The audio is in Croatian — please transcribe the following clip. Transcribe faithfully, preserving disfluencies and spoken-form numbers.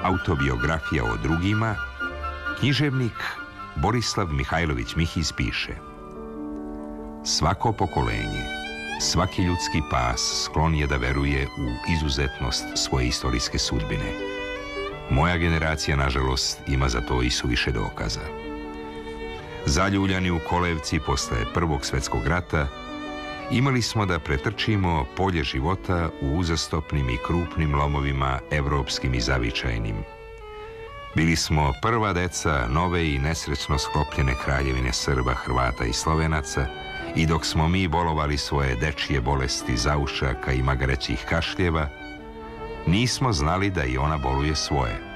autobiografija o drugima, književnik Borislav Mihajlović Mihiz piše: svako pokolenje, svaki ljudski pas sklon je da veruje u izuzetnost svoje istorijske sudbine. Moja generacija, nažalost, ima za to i suviše dokaza. Zaljuljani u kolevci posle Prvog svjetskog rata, imali smo da pretrčimo polje života u uzastopnim i krupnim lomovima evropskim i zavičajnim. Bili smo prva deca nove i nesrećno sklopljene kraljevine Srba, Hrvata i Slovenaca, i dok smo mi bolovali svoje dečije bolesti zaušaka i magarećih kašljeva, nismo znali da i ona boluje svoje.